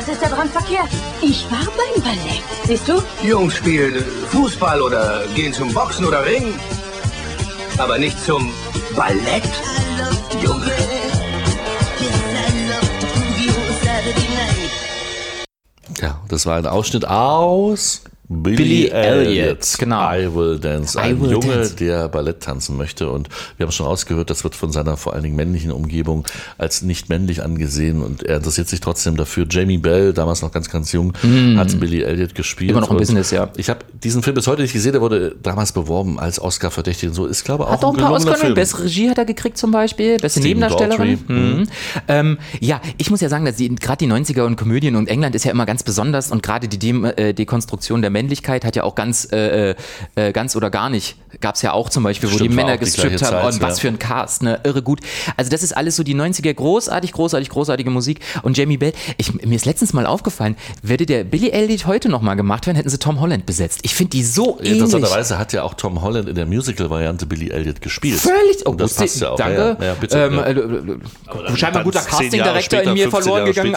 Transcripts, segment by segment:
Was ist daran verkehrt? Ich war beim Ballett. Siehst du? Jungs spielen Fußball oder gehen zum Boxen oder Ringen. Aber nicht zum Ballett, Junge. Ja, das war ein Ausschnitt aus Billy Elliot, genau. I Will Dance. Ein Junge, der Ballett tanzen möchte. Und wir haben schon rausgehört, das wird von seiner vor allen Dingen männlichen Umgebung als nicht männlich angesehen. Und er interessiert sich trotzdem dafür. Jamie Bell, damals noch ganz, ganz jung, hat Billy Elliot gespielt. Immer noch im Business, ja. Ich habe diesen Film bis heute nicht gesehen. Der wurde damals beworben als Oscar-verdächtig und so. Ist, glaube ich, auch hat auch ein paar Oscar. Beste Regie hat er gekriegt zum Beispiel. Beste Nebendarstellerin. Ja, ich muss ja sagen, dass gerade die 90er und Komödien und England ist ja immer ganz besonders. Und gerade die Dekonstruktion der Männlichkeit hat ja auch ganz oder gar nicht, gab es ja auch zum Beispiel, wo die Männer gestrippt haben, und was für ein Cast, ne, irre gut. Also das ist alles so die 90er, großartige Musik. Und Jamie Bell, mir ist letztens mal aufgefallen, würde der Billy Elliot heute nochmal gemacht werden, hätten sie Tom Holland besetzt. Ich finde die so ähnlich. Interessanterweise hat ja auch Tom Holland in der Musical-Variante Billy Elliot gespielt. Völlig, und das passt ja auch. Danke. Ja, bitte. Scheinbar ein guter Casting-Director in mir verloren gegangen,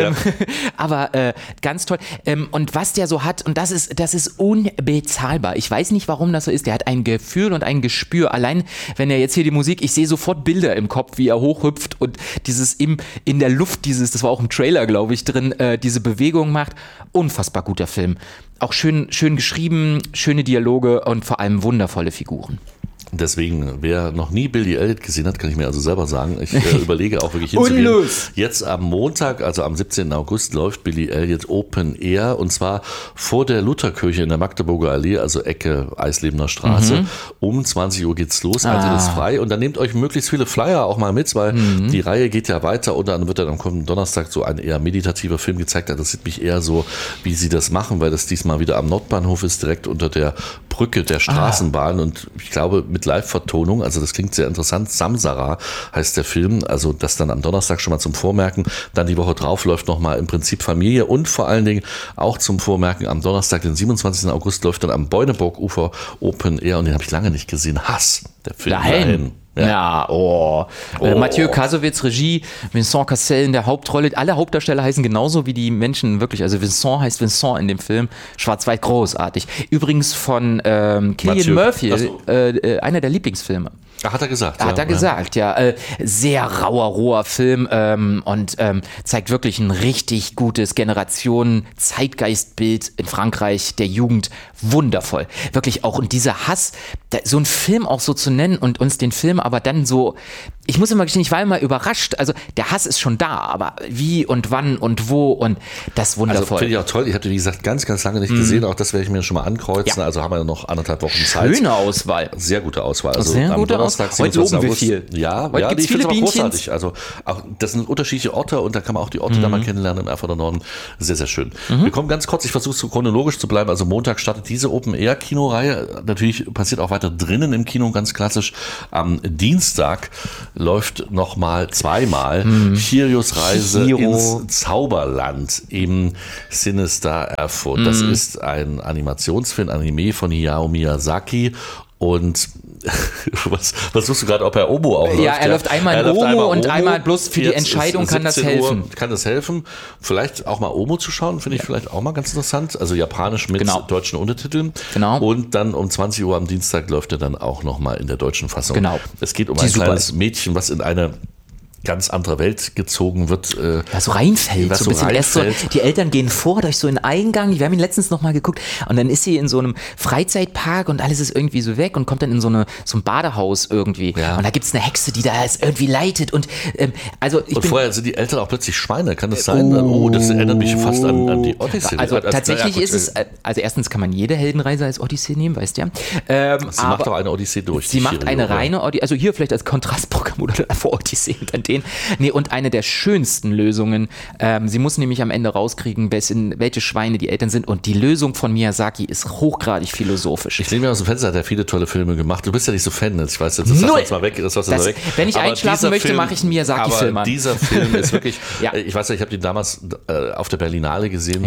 aber ganz toll. Und was der so hat, und das ist unbezahlbar. Ich weiß nicht, warum das so ist. Der hat ein Gefühl und ein Gespür. Allein, wenn er jetzt hier die Musik, ich sehe sofort Bilder im Kopf, wie er hochhüpft und dieses in der Luft, das war auch im Trailer, glaube ich, drin, diese Bewegung macht. Unfassbar guter Film. Auch schön geschrieben, schöne Dialoge und vor allem wundervolle Figuren. Deswegen, wer noch nie Billy Elliot gesehen hat, kann ich mir also selber sagen, ich überlege auch wirklich hinzugehen. Jetzt am Montag, also am 17. August, läuft Billy Elliot Open Air und zwar vor der Lutherkirche in der Magdeburger Allee, also Ecke Eislebener Straße. Um 20 Uhr geht's los, Eintritt ist frei und dann nehmt euch möglichst viele Flyer auch mal mit, weil die Reihe geht ja weiter und dann wird dann am kommenden Donnerstag so ein eher meditativer Film gezeigt. Das sieht mich eher so, wie sie das machen, weil das diesmal wieder am Nordbahnhof ist, direkt unter der Brücke der Straßenbahn und ich glaube mit Live-Vertonung, also das klingt sehr interessant. Samsara heißt der Film, also das dann am Donnerstag schon mal zum Vormerken, dann die Woche drauf läuft nochmal im Prinzip Familie und vor allen Dingen auch zum Vormerken am Donnerstag, den 27. August läuft dann am Beuneburg-Ufer Open Air und den habe ich lange nicht gesehen. Hass, der Film dahin. Mathieu Kassovitz, Regie, Vincent Cassel in der Hauptrolle. Alle Hauptdarsteller heißen genauso wie die Menschen wirklich. Also Vincent heißt Vincent in dem Film. Schwarz-Weiß, großartig. Übrigens von Cillian Murphy, einer der Lieblingsfilme. Hat er gesagt. Hat er gesagt, ja. Sehr roher Film und zeigt wirklich ein richtig gutes Zeitgeistbild in Frankreich der Jugend. Wundervoll. Wirklich auch. Und dieser Hass, so einen Film auch so zu nennen und uns den Film aber dann so, ich muss immer gestehen, ich war immer überrascht. Also der Hass ist schon da, aber wie und wann und wo und das wundervoll. Also finde ich auch toll. Ich hatte, wie gesagt, ganz, ganz lange nicht gesehen. Auch das werde ich mir schon mal ankreuzen. Ja. Also haben wir noch 1,5 Wochen Zeit. Schöne Auswahl. Sehr gute Auswahl. Also sehr gute Auswahl. Heute loben wir viel. Ja, heute gibt's viele Bienchen. Großartig. Also auch, das sind unterschiedliche Orte und da kann man auch die Orte da mal kennenlernen im Erfurter Norden. Sehr, sehr schön. Wir kommen ganz kurz, ich versuche so chronologisch zu bleiben. Also Montag startet diese Open-Air-Kinoreihe. Natürlich passiert auch weiter drinnen im Kino, ganz klassisch. Am Dienstag läuft nochmal zweimal Chirios Reise ins Zauberland im Sinister Erfurt. Das ist ein Animationsfilm, Anime von Hayao Miyazaki und was suchst du gerade, ob er Omo auch läuft? Ja, er läuft einmal in Omo und einmal bloß für die Entscheidung kann das helfen. Kann das helfen? Vielleicht auch mal Omo zu schauen, finde ich vielleicht auch mal ganz interessant. Also japanisch mit deutschen Untertiteln. Genau. Und dann um 20 Uhr am Dienstag läuft er dann auch nochmal in der deutschen Fassung. Genau. Es geht um ein kleines Mädchen, was in eine ganz andere Welt gezogen wird. So reinfällt. So ein bisschen. Erst so, die Eltern gehen vor durch so einen Eingang. Wir haben ihn letztens noch mal geguckt und dann ist sie in so einem Freizeitpark und alles ist irgendwie so weg und kommt dann in so ein Badehaus irgendwie. Ja. Und da gibt es eine Hexe, die da es irgendwie leitet. Und vorher sind die Eltern auch plötzlich Schweine. Kann das sein? Das erinnert mich fast an die Odyssee. Also tatsächlich ist es, also erstens kann man jede Heldenreise als Odyssee nehmen, weißt du ja. Sie macht auch eine Odyssee durch. Sie macht eine reine Odyssee, also hier vielleicht als Kontrastprogramm oder vor Odyssee und dann den. Nee, und eine der schönsten Lösungen. Sie muss nämlich am Ende rauskriegen, welche Schweine die Eltern sind. Und die Lösung von Miyazaki ist hochgradig philosophisch. Ich lehne mir aus dem Fenster, hat er viele tolle Filme gemacht. Du bist ja nicht so Fan, ich weiß jetzt, das lassen wir jetzt mal weg. Weg. Wenn ich einschlafen möchte, mache ich einen Miyazaki-Film an. Aber dieser Film ist wirklich, ich weiß ja, ich habe den damals auf der Berlinale gesehen,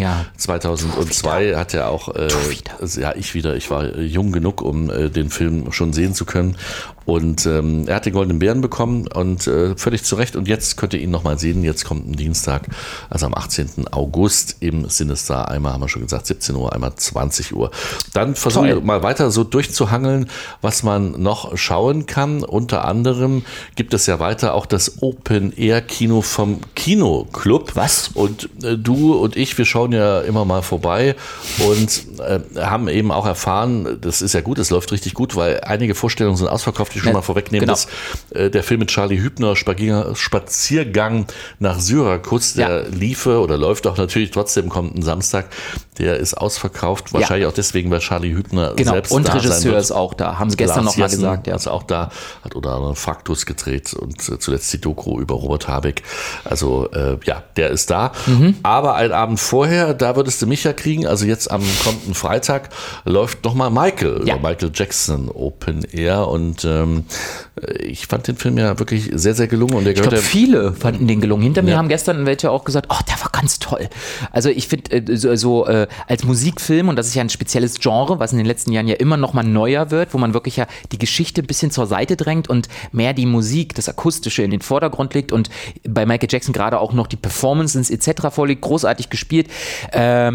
2002 hat er auch, ich war jung genug, um den Film schon sehen zu können. Und er hat den Goldenen Bären bekommen und völlig zu Recht. Und jetzt könnt ihr ihn nochmal sehen. Jetzt kommt ein Dienstag, also am 18. August im Sinister. Einmal haben wir schon gesagt, 17 Uhr, einmal 20 Uhr. Dann versuche ich mal weiter so durchzuhangeln, was man noch schauen kann. Unter anderem gibt es ja weiter auch das Open-Air-Kino vom Kinoclub. Was? Und du und ich, wir schauen ja immer mal vorbei und haben eben auch erfahren, das ist ja gut, es läuft richtig gut, weil einige Vorstellungen sind ausverkauft, die schon mal vorwegnehmen, dass der Film mit Charlie Hübner, Spaziergang nach Syrakus, der liefe oder läuft auch natürlich trotzdem kommenden Samstag, der ist ausverkauft, wahrscheinlich auch deswegen, weil Charlie Hübner selbst und da Regisseur ist auch da, haben sie gestern noch mal gesagt. Ja. Ist auch da, hat unter anderem Faktus gedreht und zuletzt die Doku über Robert Habeck. Also der ist da. Aber einen Abend vorher, da würdest du mich ja kriegen, also jetzt am kommenden Freitag läuft nochmal Michael Jackson Open Air und ich fand den Film ja wirklich sehr, sehr gelungen. Und ich glaube, viele fanden den gelungen. Hinter mir haben gestern welche auch gesagt, der war ganz toll. Also ich finde, als Musikfilm, und das ist ja ein spezielles Genre, was in den letzten Jahren ja immer noch mal neuer wird, wo man wirklich ja die Geschichte ein bisschen zur Seite drängt und mehr die Musik, das Akustische in den Vordergrund legt und bei Michael Jackson gerade auch noch die Performances etc. vorliegt, großartig gespielt. Ist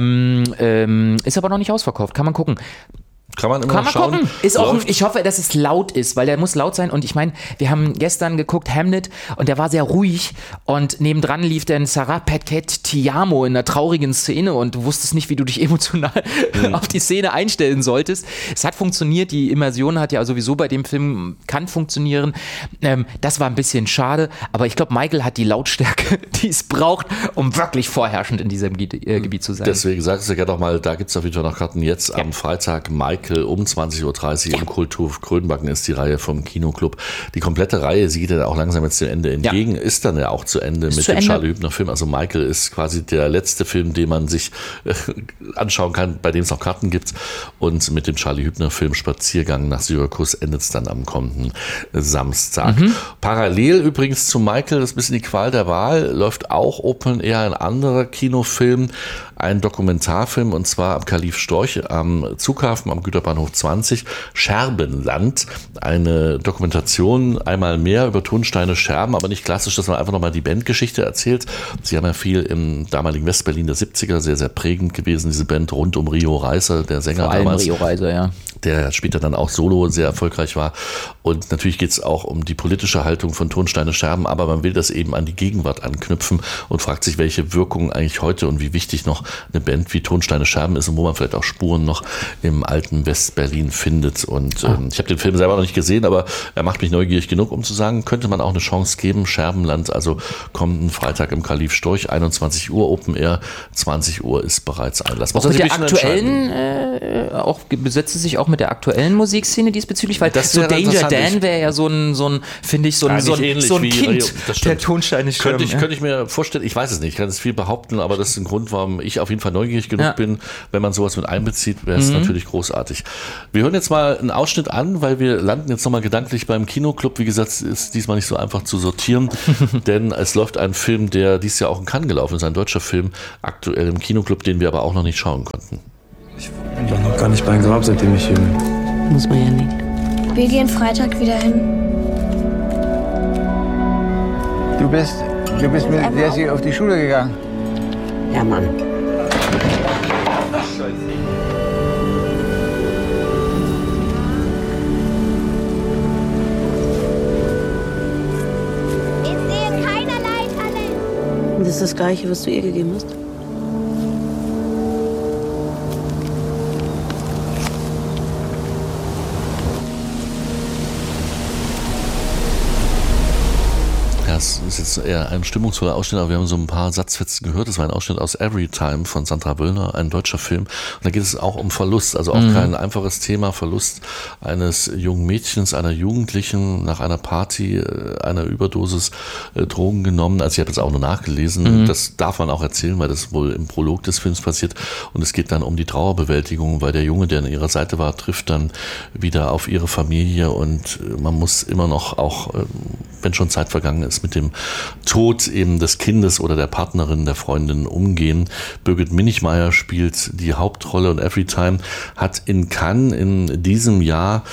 aber noch nicht ausverkauft, kann man gucken. Kann man immer schauen. Gucken. Ist auch, ich hoffe, dass es laut ist, weil der muss laut sein. Und ich meine, wir haben gestern geguckt, Hamlet, und der war sehr ruhig. Und nebendran lief dann Sarah Paquette Ti Amo in einer traurigen Szene und du wusstest nicht, wie du dich emotional auf die Szene einstellen solltest. Es hat funktioniert, die Immersion hat ja sowieso bei dem Film, kann funktionieren. Das war ein bisschen schade, aber ich glaube, Michael hat die Lautstärke, die es braucht, um wirklich vorherrschend in diesem Gebiet zu sein. Deswegen sagst du ja doch mal, da gibt es auf jeden Fall noch Karten jetzt am Freitag, Michael um 20.30 Uhr im Kulthof Grönbacken ist die Reihe vom Kinoclub. Die komplette Reihe, sie geht ja auch langsam jetzt dem Ende entgegen, ist dann ja auch zu Ende mit dem Charlie Hübner Film. Also Michael ist quasi der letzte Film, den man sich anschauen kann, bei dem es noch Karten gibt. Und mit dem Charlie Hübner Film Spaziergang nach Syrakus endet es dann am kommenden Samstag. Parallel übrigens zu Michael, das ist ein bisschen die Qual der Wahl, läuft auch Open Air ein anderer Kinofilm, ein Dokumentarfilm, und zwar am Kalif Storch am Zughafen am Güterbahnhof 20, Scherbenland. Eine Dokumentation einmal mehr über Tonsteine Scherben, aber nicht klassisch, dass man einfach nochmal die Bandgeschichte erzählt. Sie haben ja viel im damaligen Westberlin der 70er, sehr, sehr prägend gewesen, diese Band rund um Rio Reiser, der Sänger vor allem damals. Rio Reiser, ja. Der später dann auch solo sehr erfolgreich war. Und natürlich geht es auch um die politische Haltung von Tonsteine Scherben, aber man will das eben an die Gegenwart anknüpfen und fragt sich, welche Wirkung eigentlich heute und wie wichtig noch eine Band wie Tonsteine Scherben ist und wo man vielleicht auch Spuren noch im alten Westberlin findet. Und ich habe den Film selber noch nicht gesehen, aber er macht mich neugierig genug, um zu sagen, könnte man auch eine Chance geben. Scherbenland, also kommenden Freitag im Kalif Storch, 21 Uhr Open Air, 20 Uhr ist bereits Einlass. Auch mit der aktuellen, besetzt es sich auch mit der aktuellen Musikszene diesbezüglich, weil das so Danger Dan wäre ja so ein finde ich, so ein Kind der Tonsteine Scherben. Könnte ich mir vorstellen, ich weiß es nicht, ich kann es viel behaupten, aber das ist ein Grund, warum ich auf jeden Fall neugierig genug bin. Wenn man sowas mit einbezieht, wäre es natürlich großartig. Wir hören jetzt mal einen Ausschnitt an, weil wir landen jetzt nochmal gedanklich beim Kinoclub. Wie gesagt, ist diesmal nicht so einfach zu sortieren, denn es läuft ein Film, der dieses Jahr auch in Cannes gelaufen ist, ein deutscher Film, aktuell im Kinoclub, den wir aber auch noch nicht schauen konnten. Ich war noch gar nicht beim Grab, seitdem ich hier bin. Muss man ja nicht. Wir gehen Freitag wieder hin. Du bist mit Jessie auf die Schule gegangen? Ja, Mann. Ich sehe keinerlei Talent. Das ist das Gleiche, was du ihr gegeben hast? Das ist jetzt eher ein stimmungsvoller Ausschnitt, aber wir haben so ein paar Satzfetzen gehört. Das war ein Ausschnitt aus Everytime von Sandra Wöllner, ein deutscher Film. Und da geht es auch um Verlust, also auch kein einfaches Thema. Verlust eines jungen Mädchens, einer Jugendlichen nach einer Party, einer Überdosis Drogen genommen. Also ich habe das auch nur nachgelesen. Das darf man auch erzählen, weil das wohl im Prolog des Films passiert. Und es geht dann um die Trauerbewältigung, weil der Junge, der an ihrer Seite war, trifft dann wieder auf ihre Familie und man muss immer noch auch, wenn schon Zeit vergangen ist, mit dem Tod eben des Kindes oder der Partnerin, der Freundin umgehen. Birgit Minichmeier spielt die Hauptrolle und Everytime hat in Cannes in diesem Jahr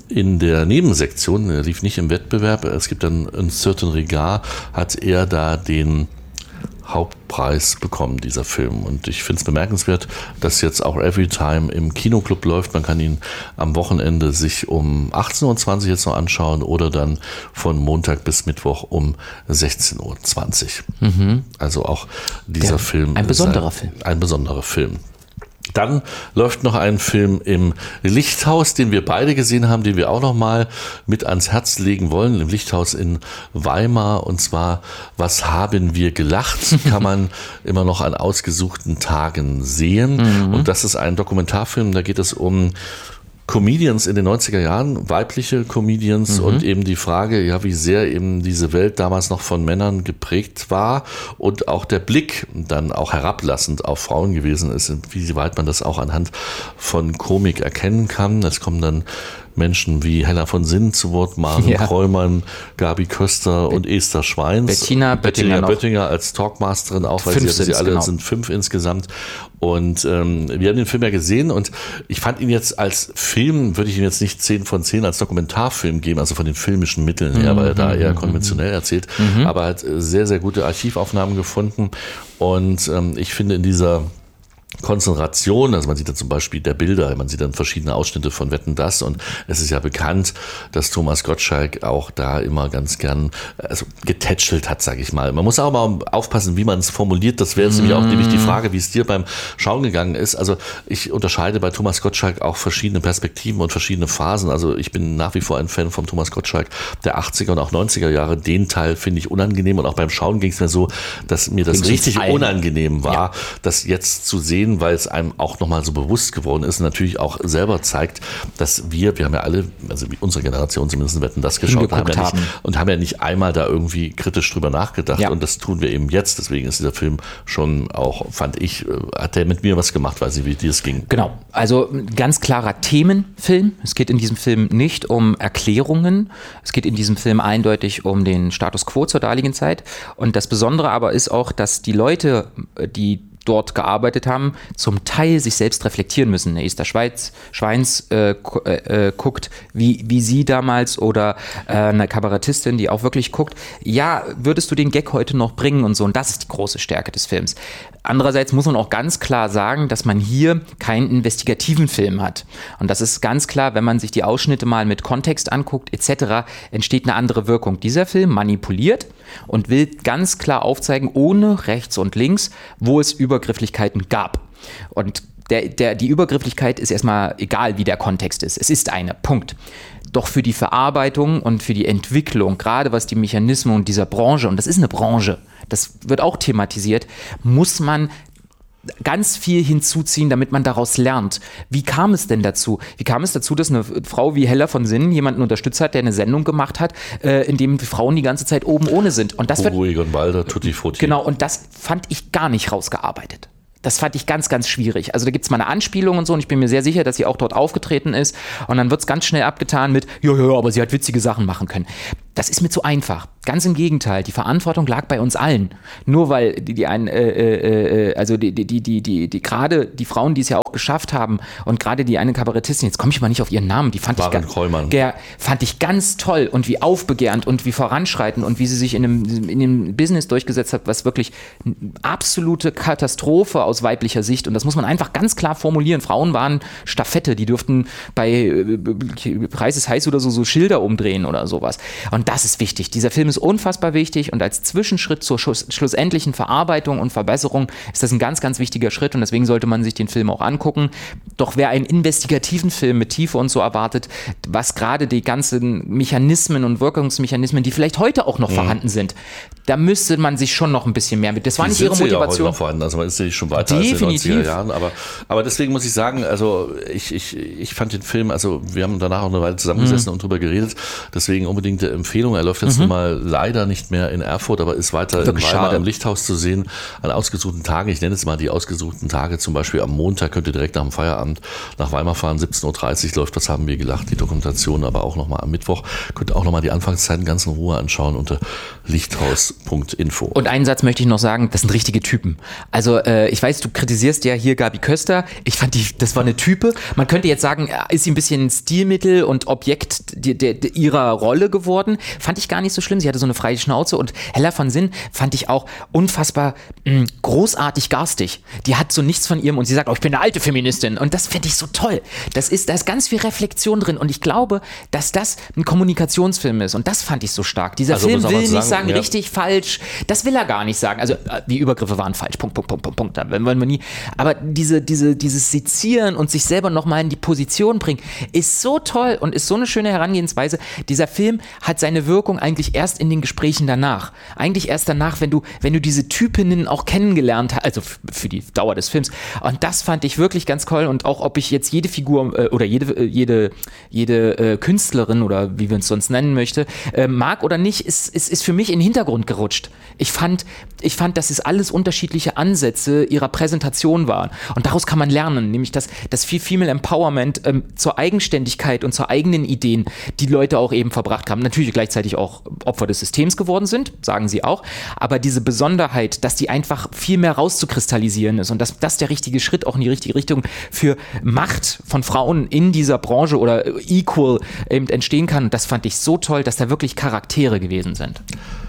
in der Nebensektion, er lief nicht im Wettbewerb, es gibt dann ein Certain Regard, hat er da den Hauptpreis bekommen, dieser Film. Und ich finde es bemerkenswert, dass jetzt auch Everytime im Kinoclub läuft. Man kann ihn am Wochenende sich um 18.20 Uhr jetzt noch anschauen oder dann von Montag bis Mittwoch um 16.20 Uhr. Mhm. Also auch dieser Film. Ein besonderer Film. Ein besonderer Film. Dann läuft noch ein Film im Lichthaus, den wir beide gesehen haben, den wir auch noch mal mit ans Herz legen wollen, im Lichthaus in Weimar, und zwar Was haben wir gelacht, kann man immer noch an ausgesuchten Tagen sehen. Und das ist ein Dokumentarfilm, da geht es um Comedians in den 90er Jahren, weibliche Comedians, und eben die Frage, ja, wie sehr eben diese Welt damals noch von Männern geprägt war und auch der Blick dann auch herablassend auf Frauen gewesen ist, wie weit man das auch anhand von Komik erkennen kann. Es kommen dann Menschen wie Hella von Sinn zu Wort, Maren Kräumann, Gabi Köster und Esther Schweins. Bettina Böttinger als Talkmasterin auch, weil sie alle sind 5 insgesamt. Und wir haben den Film ja gesehen, und ich fand ihn jetzt als Film, würde ich ihm jetzt nicht 10 von 10 als Dokumentarfilm geben, also von den filmischen Mitteln her, weil er da eher konventionell erzählt, aber hat sehr, sehr gute Archivaufnahmen gefunden, und ich finde in dieser Konzentration, also man sieht dann zum Beispiel der Bilder, man sieht dann verschiedene Ausschnitte von Wetten, dass, und es ist ja bekannt, dass Thomas Gottschalk auch da immer ganz gern getätschelt hat, sage ich mal. Man muss auch mal aufpassen, wie man es formuliert, das wäre jetzt nämlich die Frage, wie es dir beim Schauen gegangen ist. Also ich unterscheide bei Thomas Gottschalk auch verschiedene Perspektiven und verschiedene Phasen, also ich bin nach wie vor ein Fan von Thomas Gottschalk der 80er und auch 90er Jahre, den Teil finde ich unangenehm, und auch beim Schauen ging es mir so, dass mir das richtig unangenehm war, das jetzt zu sehen, weil es einem auch nochmal so bewusst geworden ist und natürlich auch selber zeigt, dass wir haben ja alle, also unsere Generation zumindest, Wetten, dass geschaut haben und haben ja nicht einmal da irgendwie kritisch drüber nachgedacht, und das tun wir eben jetzt. Deswegen ist dieser Film schon auch, fand ich, hat der mit mir was gemacht, weiß ich, wie dir es ging. Genau, also ein ganz klarer Themenfilm. Es geht in diesem Film nicht um Erklärungen, es geht in diesem Film eindeutig um den Status quo zur damaligen Zeit, und das Besondere aber ist auch, dass die Leute, die dort gearbeitet haben, zum Teil sich selbst reflektieren müssen. Esther Schweins guckt, wie sie damals, oder eine Kabarettistin, die auch wirklich guckt, ja, würdest du den Gag heute noch bringen und so, und das ist die große Stärke des Films. Andererseits muss man auch ganz klar sagen, dass man hier keinen investigativen Film hat. Und das ist ganz klar, wenn man sich die Ausschnitte mal mit Kontext anguckt etc., entsteht eine andere Wirkung. Dieser Film manipuliert und will ganz klar aufzeigen, ohne rechts und links, wo es Übergrifflichkeiten gab. Und die Übergrifflichkeit ist erstmal egal, wie der Kontext ist. Es ist eine, Punkt. Doch für die Verarbeitung und für die Entwicklung, gerade was die Mechanismen dieser Branche, und das ist eine Branche, das wird auch thematisiert, muss man ganz viel hinzuziehen, damit man daraus lernt. Wie kam es denn dazu? Wie kam es dazu, dass eine Frau wie Hella von Sinn jemanden unterstützt hat, der eine Sendung gemacht hat, in dem Frauen die ganze Zeit oben ohne sind? Und das Egon Balder, Tutti Frutti. Genau, und das fand ich gar nicht rausgearbeitet. Das fand ich ganz, ganz schwierig. Also da gibt es mal eine Anspielung und so, und ich bin mir sehr sicher, dass sie auch dort aufgetreten ist, und dann wird es ganz schnell abgetan mit, ja, aber sie hat witzige Sachen machen können. Das ist mir zu einfach. Ganz im Gegenteil, die Verantwortung lag bei uns allen. Nur weil gerade die Frauen, die es ja auch geschafft haben, und gerade die eine Kabarettistin, jetzt komme ich mal nicht auf ihren Namen, die fand ich ganz toll, und wie aufbegehrend und wie voranschreitend und wie sie sich in einem Business durchgesetzt hat, was wirklich eine absolute Katastrophe aus weiblicher Sicht, und das muss man einfach ganz klar formulieren. Frauen waren Staffette, die dürften bei Preis ist heiß oder so Schilder umdrehen oder sowas. Und das ist wichtig. Dieser Film ist unfassbar wichtig, und als Zwischenschritt zur schlussendlichen Verarbeitung und Verbesserung ist das ein ganz, ganz wichtiger Schritt, und deswegen sollte man sich den Film auch angucken. Doch wer einen investigativen Film mit Tiefe und so erwartet, was gerade die ganzen Mechanismen und Wirkungsmechanismen, die vielleicht heute auch noch vorhanden sind, da müsste man sich schon noch ein bisschen mehr mit. Das war nicht ihre Motivation. Ja heute noch vorhanden. Also man ist ja schon weiter als in den 90er Jahren. Aber deswegen muss ich sagen, also ich fand den Film, also wir haben danach auch eine Weile zusammengesessen und drüber geredet, deswegen unbedingte Empfehlung. Er läuft jetzt nun mal leider nicht mehr in Erfurt, aber ist weiter in Weimar im Lichthaus zu sehen, an ausgesuchten Tagen. Ich nenne es mal die ausgesuchten Tage, zum Beispiel am Montag könnt ihr direkt nach dem Feierabend nach Weimar fahren, 17.30 Uhr läuft Was haben wir gelacht, die Dokumentation, aber auch nochmal am Mittwoch könnt ihr auch nochmal die Anfangszeiten ganz in Ruhe anschauen unter Lichthaus kinos.info. Und einen Satz möchte ich noch sagen, das sind richtige Typen. Also ich weiß, du kritisierst ja hier Gabi Köster. Ich fand, das war eine Type. Man könnte jetzt sagen, ist sie ein bisschen Stilmittel und Objekt ihrer Rolle geworden. Fand ich gar nicht so schlimm. Sie hatte so eine freie Schnauze. Und Hella von Sinn fand ich auch unfassbar großartig garstig. Die hat so nichts von ihrem und sie sagt, ich bin eine alte Feministin. Und das finde ich so toll. Da ist ganz viel Reflexion drin. Und ich glaube, dass das ein Kommunikationsfilm ist. Und das fand ich so stark. Dieser Film will nicht sagen, richtig, falsch. Das will er gar nicht sagen. Also die Übergriffe waren falsch. Punkt. Da wollen wir nie. Aber dieses Sezieren und sich selber nochmal in die Position bringen, ist so toll und ist so eine schöne Herangehensweise. Dieser Film hat seine Wirkung eigentlich erst in den Gesprächen danach. Eigentlich erst danach, wenn du diese Typinnen auch kennengelernt hast, also für die Dauer des Films. Und das fand ich wirklich ganz toll. Und auch, ob ich jetzt jede Figur oder jede Künstlerin oder wie wir uns sonst nennen möchte, mag oder nicht, ist für mich in den Hintergrund gerutscht. Ich fand, dass es alles unterschiedliche Ansätze ihrer Präsentation waren. Und daraus kann man lernen, nämlich das Female Empowerment zur Eigenständigkeit und zur eigenen Ideen, die Leute auch eben verbracht haben. Natürlich gleichzeitig auch Opfer des Systems geworden sind, sagen sie auch. Aber diese Besonderheit, dass die einfach viel mehr rauszukristallisieren ist und dass das der richtige Schritt auch in die richtige Richtung für Macht von Frauen in dieser Branche oder equal eben entstehen kann. Das fand ich so toll, dass da wirklich Charaktere gewesen sind.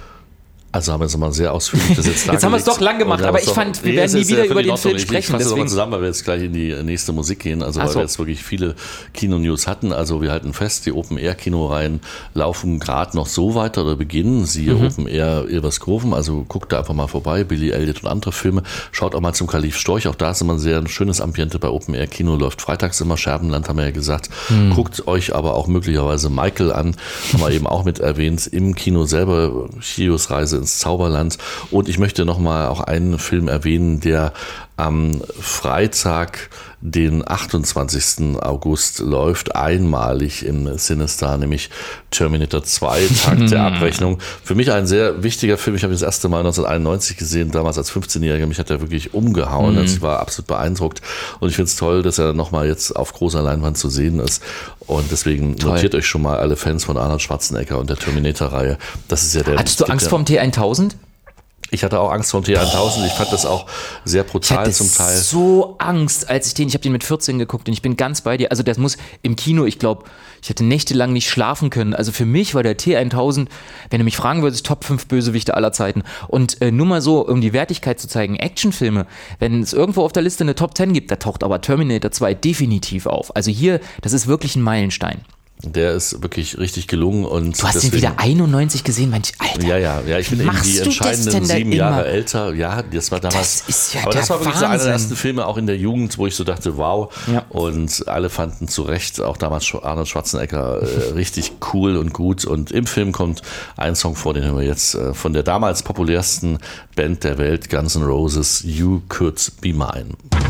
Also haben wir es mal sehr ausführlich das jetzt haben wir es doch lang gemacht, aber ich fand, wir werden nie wieder über den Film sprechen. Ich fasse das mal zusammen, weil wir jetzt gleich in die nächste Musik gehen, weil wir jetzt wirklich viele Kino-News hatten. Also wir halten fest, die Open-Air-Kinoreihen laufen gerade noch so weiter oder beginnen. Siehe Open-Air Ilverskoven, also guckt da einfach mal vorbei, Billy Elliot und andere Filme. Schaut auch mal zum Kalif Storch, auch da ist immer ein sehr schönes Ambiente bei Open-Air-Kino, läuft freitags immer, Scherbenland haben wir ja gesagt. Guckt euch aber auch möglicherweise Michael an, haben wir eben auch mit erwähnt, im Kino selber, Chios Reise ins Zauberland. Und ich möchte nochmal auch einen Film erwähnen, der am Freitag, den 28. August läuft, einmalig im Cinestar, nämlich Terminator 2, Tag der Abrechnung. Für mich ein sehr wichtiger Film. Ich habe ihn das erste Mal 1991 gesehen, damals als 15-Jähriger. Mich hat er wirklich umgehauen. Also ich war absolut beeindruckt. Und ich finde es toll, dass er nochmal jetzt auf großer Leinwand zu sehen ist. Und deswegen notiert euch schon mal alle Fans von Arnold Schwarzenegger und der Terminator-Reihe. Das ist ja der. Hattest du Angst vorm T1000? Ich hatte auch Angst vor dem T1000. Ich fand das auch sehr brutal zum Teil. Ich hatte so Angst, ich habe den mit 14 geguckt und ich bin ganz bei dir. Also das muss im Kino, ich glaube, ich hätte nächtelang nicht schlafen können. Also für mich war der T1000, wenn du mich fragen würdest, Top 5 Bösewichte aller Zeiten. Und nur mal so, um die Wertigkeit zu zeigen, Actionfilme, wenn es irgendwo auf der Liste eine Top 10 gibt, da taucht aber Terminator 2 definitiv auf. Also hier, das ist wirklich ein Meilenstein. Der ist wirklich richtig gelungen. Und du hast ihn wieder 91 gesehen, Mensch, Alter. Ja, ich bin eben die entscheidenden 7 Jahre älter. Ja, das war damals. Das ist ja aber das war wirklich so einer der ersten Wahnsinn. Filme, auch in der Jugend, wo ich so dachte, wow. Ja. Und alle fanden zu Recht, auch damals Arnold Schwarzenegger, richtig cool und gut. Und im Film kommt ein Song vor, den hören wir jetzt von der damals populärsten Band der Welt, Guns N' Roses, You Could Be Mine.